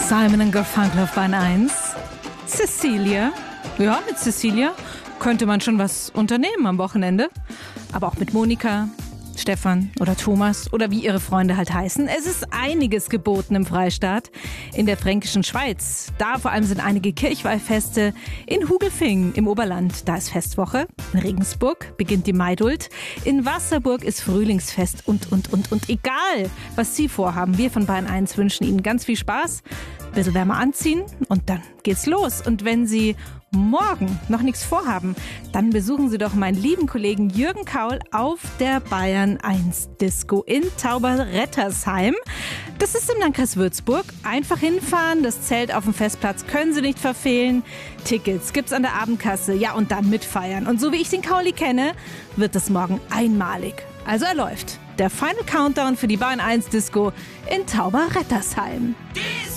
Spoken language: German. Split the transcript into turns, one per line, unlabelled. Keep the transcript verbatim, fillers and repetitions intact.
Simon und Garfunkel auf Bahn eins. Cecilia. Ja, mit Cecilia könnte man schon was unternehmen am Wochenende. Aber auch mit Monika, Stefan oder Thomas oder wie ihre Freunde halt heißen. Es ist einiges geboten im Freistaat. In der fränkischen Schweiz, da vor allem sind einige Kirchweihfeste. In Hugelfingen im Oberland, da ist Festwoche. In Regensburg beginnt die Maidult. In Wasserburg ist Frühlingsfest und, und, und, und. Egal, was Sie vorhaben, wir von Bayern eins wünschen Ihnen ganz viel Spaß. Ein bisschen wärmer anziehen und dann geht's los. Und wenn Sie morgen noch nichts vorhaben, dann besuchen Sie doch meinen lieben Kollegen Jürgen Kaul auf der Bayern eins Disco in Tauberrettersheim. Das ist im Landkreis Würzburg. Einfach hinfahren, das Zelt auf dem Festplatz können Sie nicht verfehlen. Tickets gibt's an der Abendkasse, ja, und dann mitfeiern. Und so wie ich den Kauli kenne, wird das morgen einmalig. Also er läuft. Der Final Countdown für die Bayern eins Disco in Tauberrettersheim.